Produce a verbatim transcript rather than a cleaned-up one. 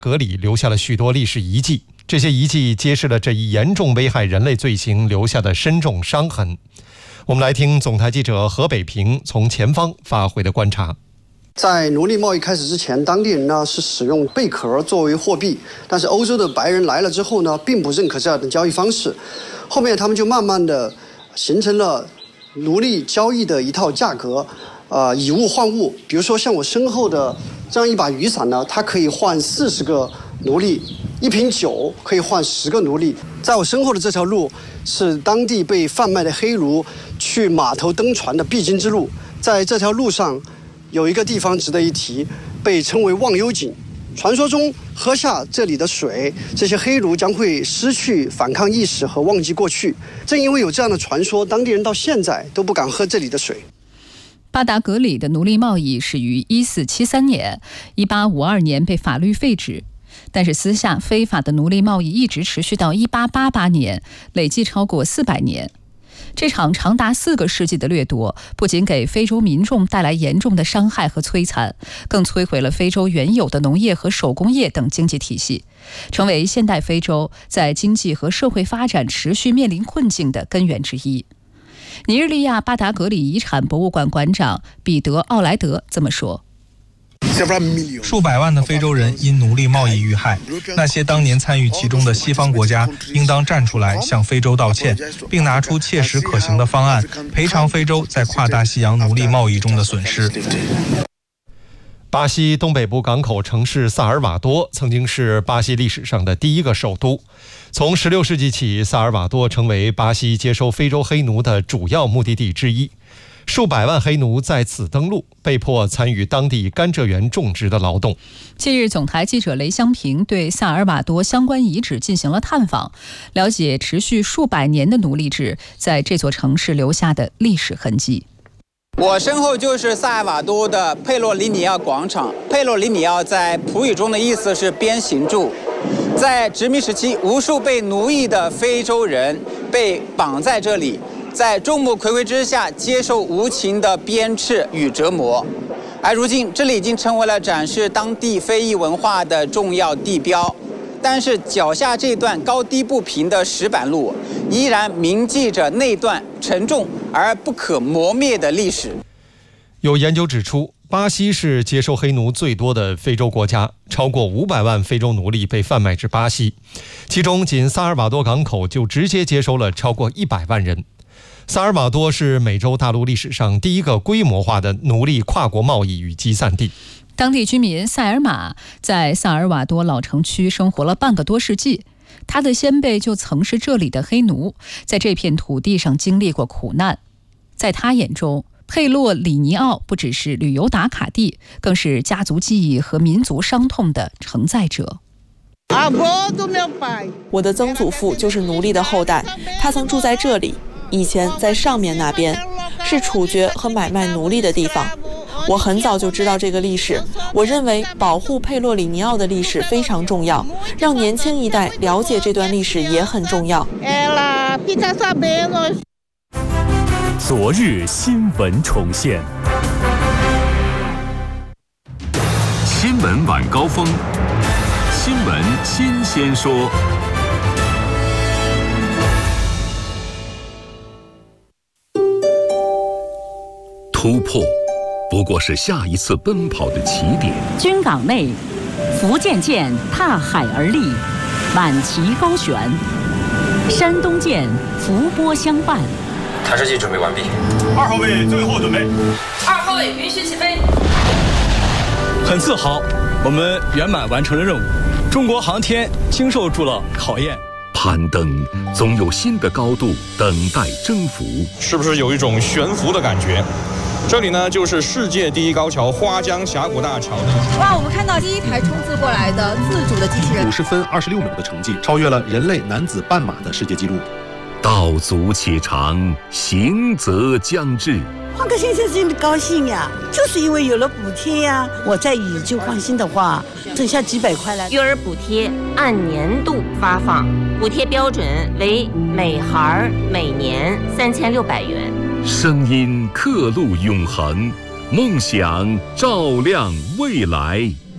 格里留下了许多历史遗迹，这些遗迹揭示了这一严重危害人类罪行留下的深重伤痕。我们来听总台记者何北平从前方发回的观察。 在奴隶贸易开始之前，当地人呢是使用贝壳作为货币，但是欧洲的白人来了之后呢，并不认可这样的交易方式。后面他们就慢慢的形成了奴隶交易的一套价格，呃，以物换物。比如说像我身后的这样一把雨伞呢，它可以换四十个奴隶；一瓶酒可以换十个奴隶。在我身后的这条路是当地被贩卖的黑奴去码头登船的必经之路。在这条路上有一个地方值得一提，被称为忘忧井。传说中喝下这里的水，这些黑奴将会失去反抗意识和忘记过去。正因为有这样的传说，当地人到现在都不敢喝这里的水。 巴达格里的奴隶贸易始于一四七三年，一八五二年被法律废止，但是私下非法的奴隶贸易一直持续到一八八八年，累计超过四百年。这场长达四个世纪的掠夺，不仅给非洲民众带来严重的伤害和摧残，更摧毁了非洲原有的农业和手工业等经济体系，成为现代非洲在经济和社会发展持续面临困境的根源之一。尼日利亚巴达格里遗产博物馆馆长彼得·奥莱德这么说： 数百万的非洲人因奴隶贸易遇害，那些当年参与其中的西方国家应当站出来向非洲道歉，并拿出切实可行的方案，赔偿非洲在跨大西洋奴隶贸易中的损失。 巴西东北部港口城市萨尔瓦多曾经是巴西历史上的第一个首都。从十六世纪起，萨尔瓦多成为巴西接收非洲黑奴的主要目的地之一。数百万黑奴在此登陆，被迫参与当地甘蔗园种植的劳动。 近日，总台记者雷香平对萨尔瓦多相关遗址进行了探访，了解持续数百年的奴隶制在这座城市留下的历史痕迹。 我身后就是萨尔瓦多的佩洛里尼奥广场。佩洛里尼奥在葡语中的意思是鞭刑柱。在殖民时期，无数被奴役的非洲人被绑在这里，在众目睽睽之下接受无情的鞭笞与折磨。而如今，这里已经成为了展示当地非裔文化的重要地标。但是脚下这段高低不平的石板路，依然铭记着那段沉重而不可磨灭的历史。 有研究指出，巴西是接收黑奴最多的非洲国家，超过五百万非洲奴隶被贩卖至巴西，其中仅萨尔瓦多港口就直接接收了超过一百万人。萨尔瓦多是美洲大陆历史上第一个规模化的奴隶跨国贸易与集散地。 当地居民塞尔玛在萨尔瓦多老城区生活了半个多世纪，他的先辈就曾是这里的黑奴，在这片土地上经历过苦难。在他眼中，佩洛里尼奥不只是旅游打卡地，更是家族记忆和民族伤痛的承载者。 我的曾祖父就是奴隶的后代，他曾住在这里，以前在上面那边，是处决和买卖奴隶的地方。我很早就知道这个历史，我认为保护佩洛里尼奥的历史非常重要，让年轻一代了解这段历史也很重要。 昨日新闻重现，新闻晚高峰，新闻新鲜说。突破不过是下一次奔跑的起点。 军港内，福建舰踏海而立，满旗高悬；山东舰伏波相伴。 探视器准备完毕。 二号位最后准备。 二号位允许起飞。 很自豪，我们圆满完成了任务。中国航天经受住了考验。 攀登总有新的高度等待征服， 是不是有一种悬浮的感觉？这里呢，就是世界第一高桥花江峡谷大桥。 哇，我们看到第一台冲刺过来的自主的机器人， 五十分二十六秒的成绩，超越了人类男子半马的世界纪录。 道阻且长，行则将至。 换个先生真的高兴呀，就是因为有了补贴呀。我在以旧换新的话，剩下几百块了。 育儿补贴按年度发放，补贴标准为每孩每年三千六百元。 声音刻录永恒，梦想照亮未来。